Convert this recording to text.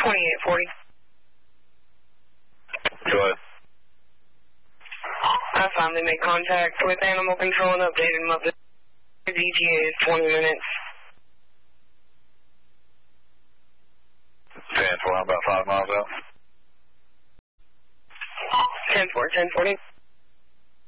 2840. Go ahead. I finally made contact with Animal Control and updated them up. The ETA is 20 minutes. 10-4, I'm about 5 miles out. 10-4, 1040.